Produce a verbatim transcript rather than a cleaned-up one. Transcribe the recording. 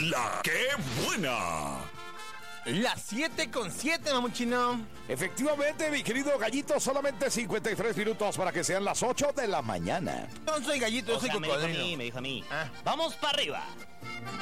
La que buena. Las siete con siete, mamuchino. Efectivamente, mi querido Gallito, solamente cincuenta y tres minutos para que sean las ocho de la mañana. No soy Gallito, yo O soy sea, me dijo a cocodrilo. mí, me dijo a mí. Ah. Vamos para arriba.